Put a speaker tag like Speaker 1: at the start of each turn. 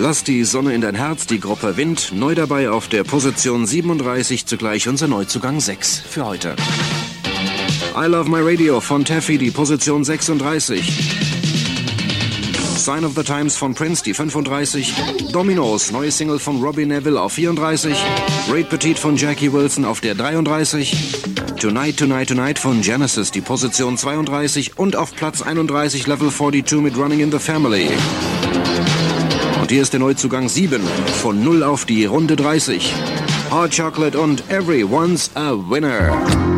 Speaker 1: Lass die Sonne in dein Herz, die Gruppe Wind, neu dabei auf der Position 37, zugleich unser Neuzugang 6 für heute. I Love My Radio von Taffy, die Position 36. Sign of the Times von Prince, die 35. Dominoes, neue Single von Robbie Neville auf 34. Great Petite von Jackie Wilson auf der 33. Tonight, Tonight, Tonight von Genesis, die Position 32. Und auf Platz 31 Level 42 mit Running in the Family. Und hier ist der Neuzugang 7, von 0 auf die Runde 30. Hard Chocolate und Everyone's a Winner.